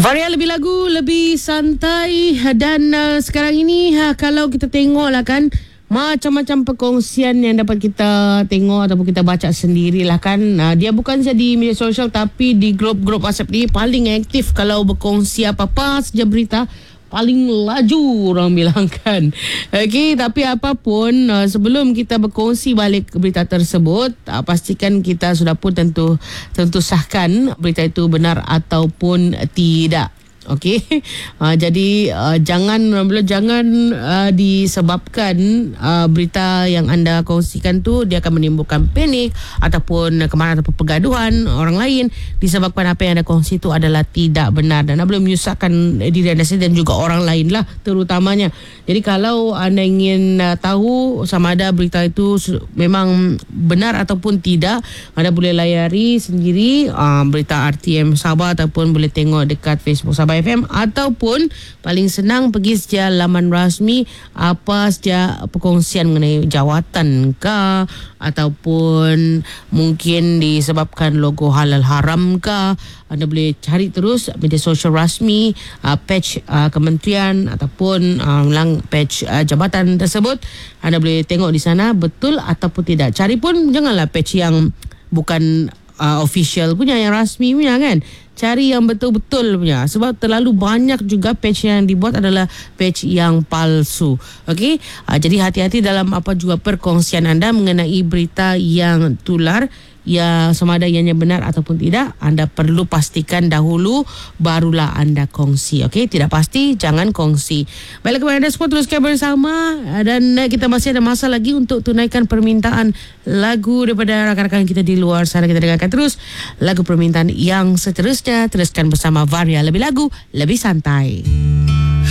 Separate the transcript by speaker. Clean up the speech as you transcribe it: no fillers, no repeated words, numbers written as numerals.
Speaker 1: Varia lebih lagu, lebih santai. Dan sekarang ini kalau kita tengok lah kan, macam-macam perkongsian yang dapat kita tengok ataupun kita baca sendirilah kan. Dia bukan saja di media sosial, tapi di grup-grup WhatsApp ni paling aktif kalau berkongsi apa-apa saja berita, paling laju orang bilang kan. Okey, tapi apapun, sebelum kita berkongsi balik berita tersebut, pastikan kita sudah pun tentu sahkan berita itu benar ataupun tidak. Okey. Jadi jangan disebabkan berita yang anda kongsikan tu dia akan menimbulkan panik ataupun kemarahan ataupun pergaduhan orang lain disebabkan apa yang anda kongsi tu adalah tidak benar dan anda boleh menyusahkan diri anda sendiri dan juga orang lain lah terutamanya. Jadi kalau anda ingin tahu sama ada berita itu memang benar ataupun tidak, anda boleh layari sendiri berita RTM Sabah ataupun boleh tengok dekat Facebook Sabah FM ataupun paling senang pergi saja laman rasmi apa saja perkongsian mengenai jawatan ke ataupun mungkin disebabkan logo halal haram ke, anda boleh cari terus media sosial rasmi, page kementerian ataupun page jabatan tersebut. Anda boleh tengok di sana betul ataupun tidak. Cari pun janganlah page yang bukan official punya, yang rasmi punya kan. Cari yang betul-betul punya, sebab terlalu banyak juga page yang dibuat adalah page yang palsu. Okey, jadi hati-hati dalam apa juga perkongsian anda mengenai berita yang tular, ya sama ada ianya benar ataupun tidak. Anda perlu pastikan dahulu barulah anda kongsi. Okey, tidak pasti jangan kongsi. Baiklah kepada anda semua, teruskan bersama dan kita masih ada masa lagi untuk tunaikan permintaan lagu daripada rakan-rakan kita di luar sana. Kita dengarkan terus lagu permintaan yang seterusnya. Teruskan bersama Varia, lebih lagu, lebih santai.